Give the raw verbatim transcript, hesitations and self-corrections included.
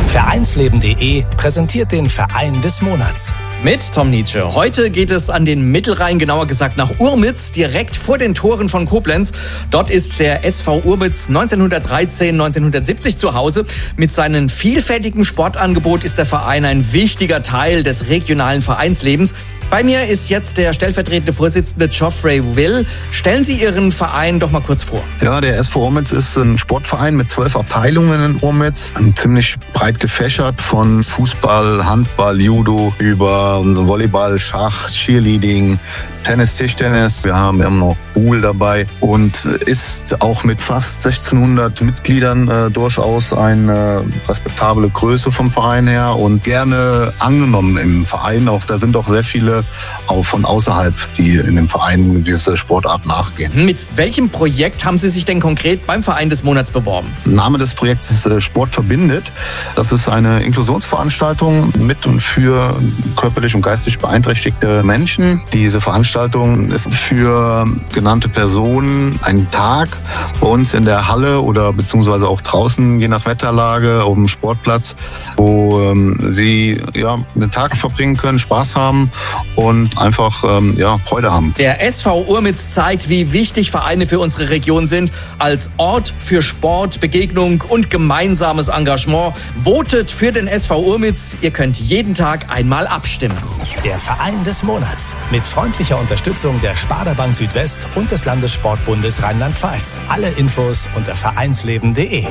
Vereinsleben punkt de präsentiert den Verein des Monats. Mit Tom Nietzsche. Heute geht es an den Mittelrhein, genauer gesagt nach Urmitz, direkt vor den Toren von Koblenz. Dort ist der S V Urmitz neunzehnhundertdreizehn, neunzehnhundertsiebzig zu Hause. Mit seinem vielfältigen Sportangebot ist der Verein ein wichtiger Teil des regionalen Vereinslebens. Bei mir ist jetzt der stellvertretende Vorsitzende Geoffrey Will. Stellen Sie Ihren Verein doch mal kurz vor. Ja, der S V Urmitz ist ein Sportverein mit zwölf Abteilungen in Urmitz. Ziemlich breit gefächert von Fußball, Handball, Judo über Volleyball, Schach, Cheerleading, Tennis, Tischtennis. Wir haben immer noch Pool dabei und ist auch mit fast sechzehnhundert Mitgliedern äh, durchaus eine respektable Größe vom Verein her und gerne angenommen im Verein. Auch da sind auch sehr viele auch von außerhalb, die in dem Verein dieser Sportart nachgehen. Mit welchem Projekt haben Sie sich denn konkret beim Verein des Monats beworben? Name des Projekts ist Sport verbindet. Das ist eine Inklusionsveranstaltung mit und für körperlich und geistig beeinträchtigte Menschen. Diese Veranstaltung ist für genannte Personen ein Tag bei uns in der Halle oder beziehungsweise auch draußen, je nach Wetterlage, auf dem Sportplatz, wo ähm, sie ja, den Tag verbringen können, Spaß haben und einfach ähm, ja, Freude haben. Der S V Urmitz zeigt, wie wichtig Vereine für unsere Region sind. Als Ort für Sport, Begegnung und gemeinsames Engagement. Votet für den S V Urmitz. Ihr könnt jeden Tag einmal abstimmen. Der Verein des Monats. Mit freundlicher Unterstützung der Sparda Bank Südwest und des Landessportbundes Rheinland-Pfalz. Alle Infos unter vereinsleben punkt de.